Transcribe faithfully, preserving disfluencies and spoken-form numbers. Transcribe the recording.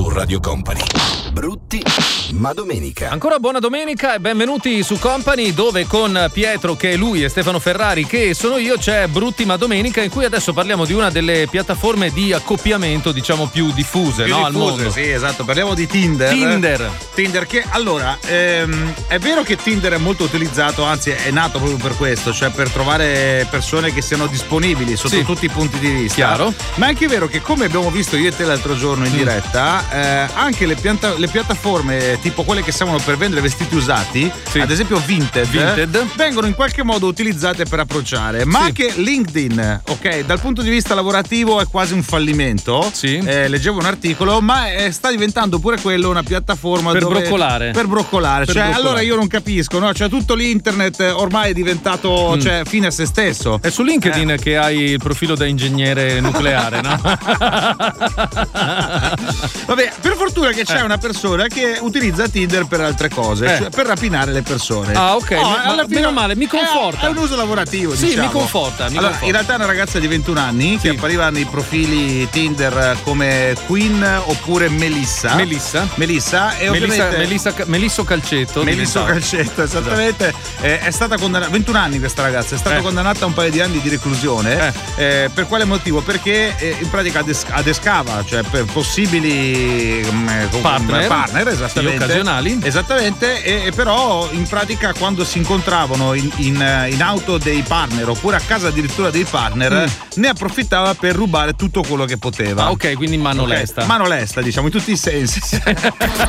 su Radio Company. Brutti ma domenica. Ancora buona domenica e benvenuti su Company, dove con Pietro, che è lui, e Stefano Ferrari, che sono io, c'è Brutti ma domenica, in cui adesso parliamo di una delle piattaforme di accoppiamento, diciamo, più diffuse, più no, diffuse, al mondo. Sì, esatto, parliamo di Tinder. Tinder. Tinder che, allora, ehm, è vero che Tinder è molto utilizzato, anzi è nato proprio per questo, cioè per trovare persone che siano disponibili sotto Sì. tutti i punti di vista. Chiaro. Ma è anche vero che, come abbiamo visto io e te l'altro giorno in Mm. diretta, eh, anche le, pianta- le piattaforme tipo quelle che servono per vendere vestiti usati, Sì. ad esempio Vinted, Vinted. vengono in qualche modo utilizzate per approcciare. Ma Sì. anche LinkedIn, ok, dal punto di vista lavorativo è quasi un fallimento. Sì. Eh, leggevo un articolo, ma è, sta diventando pure quello una piattaforma Per dove, broccolare. per broccolare. Per cioè, broccolare. allora io non capisco, no? Cioè, tutto l'internet ormai è diventato Mm. cioè, fine a se stesso. È su LinkedIn che hai il profilo da ingegnere nucleare, no? Vabbè, per fortuna che c'è Eh. una persona che utilizza Tinder per altre cose, Eh. cioè per rapinare le persone. Ah, ok, No, ma- alla fine- meno male, mi è- conforta. È, un uso lavorativo, Sì, diciamo. mi conforta, mi allora, conforta. in realtà è una ragazza di ventuno anni che Sì. appariva nei profili Tinder come Queen oppure Melissa. Melissa. Melissa e Melissa, ovviamente Melissa, Melisso Calcetto. Melisso diventava. Calcetto, esattamente. Eh, è stata condannata, ventuno anni questa ragazza, è stata Eh. condannata a un paio di anni di reclusione. Eh, per quale motivo? Perché eh, in pratica ades- adescava, cioè per possibili mm, eh, Partner. partner, esattamente. Sì, occasionali. Esattamente, e, e però in pratica quando si incontravano in, in, in auto dei partner oppure a casa addirittura dei partner, ne approfittava per rubare tutto quello che poteva. Ah, ok, quindi mano Ok, lesta. Mano lesta, diciamo, in tutti i sensi.